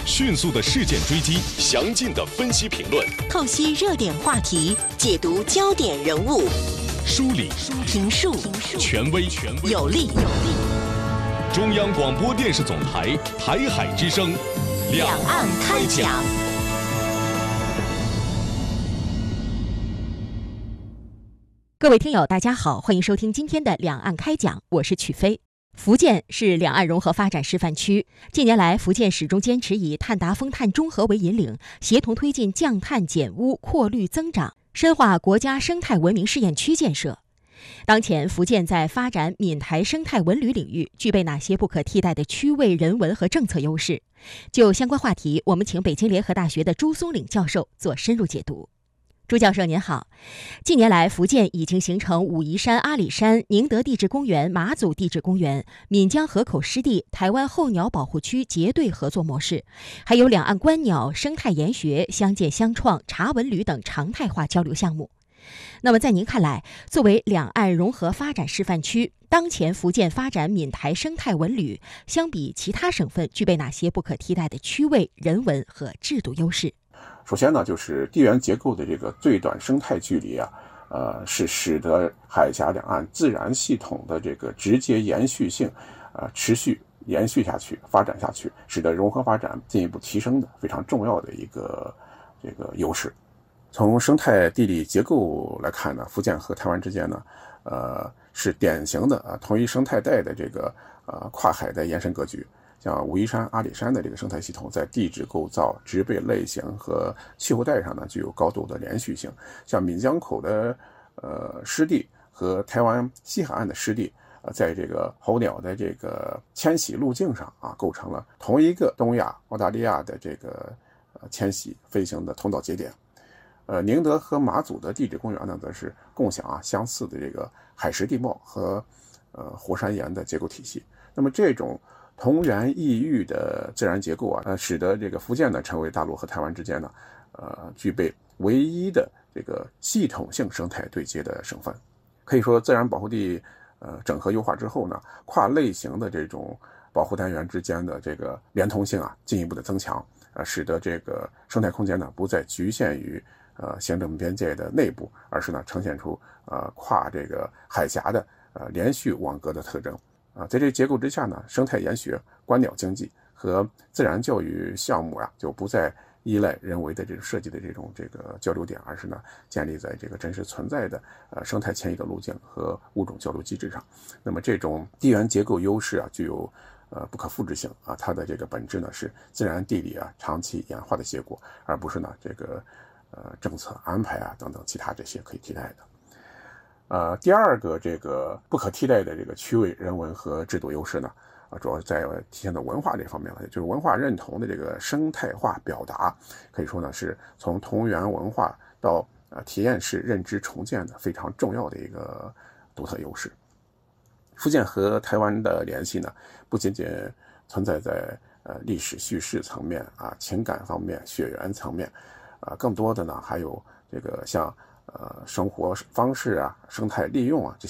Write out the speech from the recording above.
迅速的事件追击，详尽的分析评论， 透析热点话题，解读焦点人物， 梳理评述权威有力。 中央广播电视总台台海之声， 两岸开讲。各位听友，大家好，欢迎收听今天的两岸开讲，我是曲飞。福建是两岸融合发展示范区，近年来，福建始终坚持以碳达峰碳中和为引领，协同推进降碳减污、扩绿增长，深化国家生态文明试验区建设。当前，福建在发展闽台生态文旅领域具备哪些不可替代的区位、人文和政策优势？就相关话题，我们请北京联合大学的朱松岭教授做深入解读。朱教授您好，近年来福建已经形成武夷山、阿里山、宁德地质公园、马祖地质公园、闽江河口湿地、台湾候鸟保护区结对合作模式，还有两岸观鸟、生态研学、相见相创、茶文旅等常态化交流项目。那么在您看来，作为两岸融合发展示范区，当前福建发展闽台生态文旅，相比其他省份具备哪些不可替代的区位、人文和制度优势？ 首先呢，就是地缘结构的这个最短生态距离是使得海峡两岸自然系统的这个直接延续性持续延续下去、发展下去，使得融合发展进一步提升的非常重要的一个这个优势。从生态地理结构来看呢，福建和台湾之间呢，是典型的同一生态带的这个跨海的延伸格局。像武夷山、阿里山的这个生态系统，在地质构造、植被类型和气候带上呢，具有高度的连续性。像闽江口的湿地和台湾西海岸的湿地，在这个候鸟的这个迁徙路径上构成了同一个东亚、澳大利亚的这个迁徙飞行的通道节点。宁德和马祖的地质公园呢，则是共享相似的这个海蚀地貌和活山岩的结构体系。那么这种同源异域的自然结构使得这个福建呢成为大陆和台湾之间呢具备唯一的这个系统性生态对接的省份。可以说，自然保护地整合优化之后呢，跨类型的这种保护单元之间的这个连通性进一步的增强，使得这个生态空间呢不再局限于行政边界的内部，而是呢呈现出跨这个海峡的连续网格的特征。在这结构之下呢，生态研学、观鸟经济和自然教育项目就不再依赖人为的这种设计的这个交流点，而是呢建立在这个真实存在的生态迁移的路径和物种交流机制上。那么这种地缘结构优势具有不可复制性它的这个本质呢是自然地理长期演化的结果，而不是呢这个政策安排等等其他这些可以替代的。第二个这个不可替代的这个区位、人文和制度优势呢，主要在体现在文化这方面了，就是文化认同的这个生态化表达，可以说呢是从同源文化到体验式认知重建的非常重要的一个独特优势。福建和台湾的联系呢，不仅仅存在在历史叙事层面情感方面、血缘层面，更多的呢还有这个像生活方式生态利用这